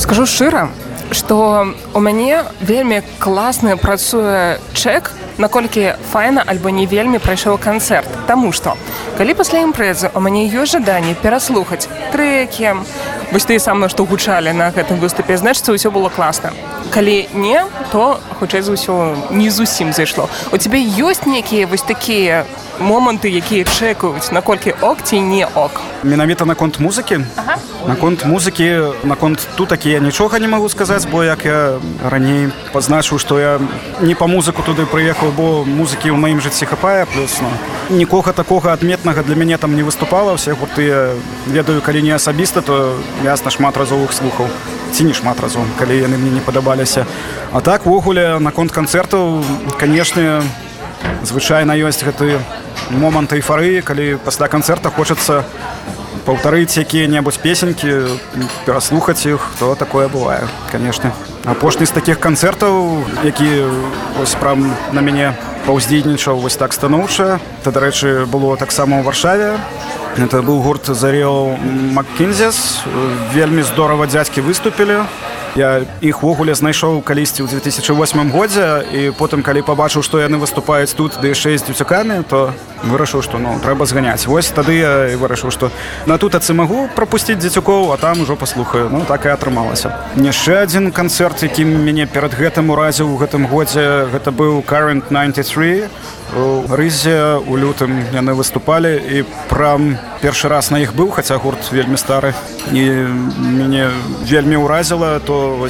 Скажу шчыра, што у мяне вельмі класна працуе чэк, наколькі файна альбо не вельмі прайшоў канцэрт. Таму што, калі пасля імпрэзы у мяне ёсць жаданне пераслухаць трэкі, вось тыя самыя, што гучалі на гэтым выступе, значыць, ўсё было класна. Калі не, то, хутчэй за ўсё, не зусім зайшло. У цябе ёсць нейкія вось такія моманты, якія чэкаюць, наколькі ок ці не ок? Менавіта наконт музыкі? Ага. Наконт музыкі, наконт тутакі я нічога не магу сказаць, бо як я раней пазначыў, што я не па музыку туды прыехаў, бо музыкі ў маім жыцці хапае, плюс нікога такога адметнага для мяне там не выступала. Усе гурты я ведаю, калі не асабіста, то ясна, шмат разоў іх слухаў. Ці не шмат разоў, калі яны мне не падабаліся. А так, вогуле, наконт канцэртаў, канешне, звычайна ёсць гэты момант эйфарыі, калі пасля канцэрта хочацца паўтарыць якія-небудзь песенькі, пераслухаць іх, то такое бывае, канешне. Апошні з такіх канцэртаў, які вось прям на мяне паўздзейнічаў вось так станоўча, это, дарэчы, было таксама ў Варшаве. Это быў гурт The Real McKenzies. Вельмі здорава дзядзькі выступілі. Я іх вогуле знайшоў калісьці ў 2008 годзе, і потым, калі пабачыў, што яны выступаюць тут, ды яшчэ з дзюцякамі, то вырашыў, што трэба зганяць. Вось тады я і вырашыў, што на тутацы магу прапусціць дзецюкоў, а там ужо паслухаю. Так і атрымалася. Яшчэ адзін канцэрт, які мяне перад гэтым уразіў у гэтым годзе, гэта быў Current 93. У Рызе у лютым яны выступалі, і прям першы раз на іх быў, хаця гурт вельмі стары, і мяне вельмі ўразіла то